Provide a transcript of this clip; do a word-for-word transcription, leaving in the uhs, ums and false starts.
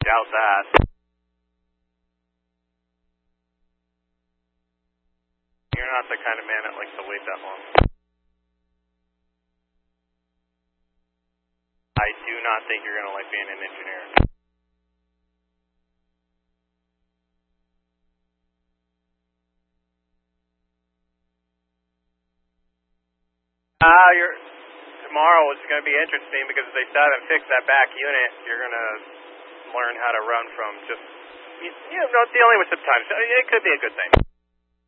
doubt that. You're not the kind of man that likes to wait that long. I do not think you're going to like being an engineer. Ah, uh, you're, tomorrow is going to be interesting because if they still haven't fixed that back unit, you're going to learn how to run from just, you, you know, dealing with some time. So it could be a good thing.